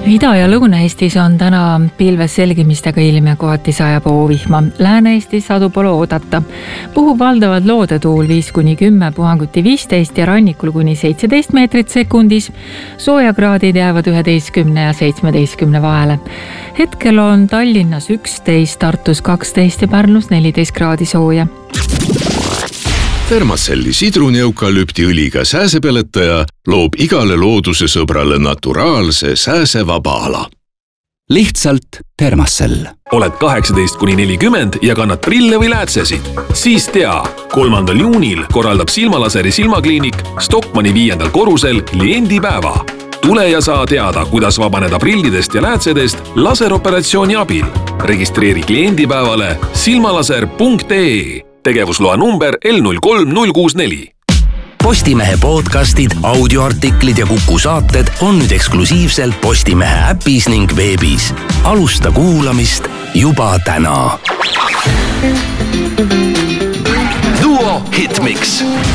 Ida- ja Lõuna-Eestis on täna pilves selgimistega ilm ja kohati sajab hoovihma. Lääne-Eestis sadu pole oodata. Puhub valdavad loodetuul 5-10, puhanguti 15 ja rannikul kuni 17 meetrit sekundis. Soojakraadid jäävad 11 ja 17 vahele. Hetkel on Tallinnas 11, Tartus 12 ja Pärnus 14 kraadi sooja. Thermacelli sidruneukalüpti õliga sääsepeletaja loob igale looduse sõbrale naturaalse sääsevaba ala. Lihtsalt Thermacell. Oled 18-40 ja kannad prille või läätsesid? Siis tea, 3. juunil korraldab Silmalaseri silmakliinik Stockmanni 5. korrusel kliendipäeva. Tule ja saa teada, kuidas vabaneda prillidest ja läätsedest laseroperatsiooni abil. Registreeri kliendipäevale silmalaser.ee. Tegevusloa number L03064. Postimehe podcastid, audioartiklid ja Kuku saated on nüüd eksklusiivselt Postimehe äpis ning veebis. Alusta kuulamist juba täna. Duo Hitmix.